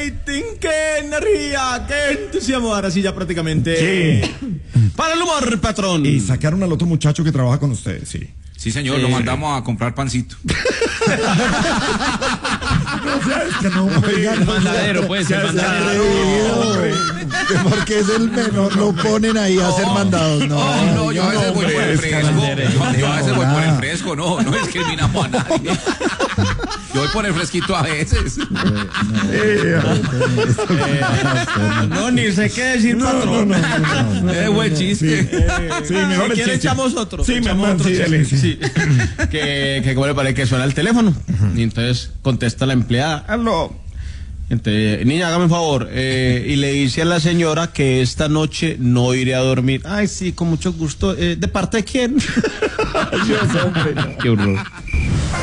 rating, qué energía, qué entusiasmo. Ahora sí, ya prácticamente. Sí. Para el humor, patrón. Y sacaron al otro muchacho que trabaja con ustedes, sí. Sí, señor, lo mandamos a comprar pancito. El mandadero, pues, el mandadero. Porque es el menor, lo ponen ahí a hacer mandados. No, yo a veces voy por el fresco. Yo a veces voy por el fresco, no discriminamos a nadie. Yo voy por el fresquito a veces. No, ni sé qué decir, patrón. Es buen chiste. Sí, mejor el ¿Quién chiste. echamos otro? Sí, Echamos mejor, otro sí, chiste. dale, sí. Sí. Que como le parece que suena el teléfono. Y entonces contesta la empleada. Aló. Entonces, niña, hágame un favor. Y le dice a la señora que esta noche no iré a dormir. Ay, sí, con mucho gusto. ¿De parte de quién? Dios, hombre, no. Qué horror.